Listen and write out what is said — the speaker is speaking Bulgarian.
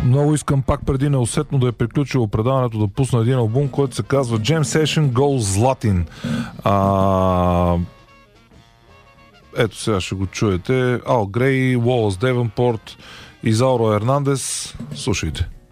Много искам пак преди неусетно да е приключило предаването да пусна един албум, който се казва Jam Session Goes Latin. Ето сега ще го чуете. Ал Грей, Уолас Девенпорт, Изауро Ернандес. Слушайте.